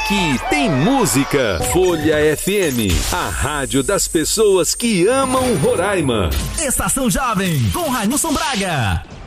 Aqui tem música. Folha FM, a rádio das pessoas que amam Roraima. Estação Jovem, com Railson Braga.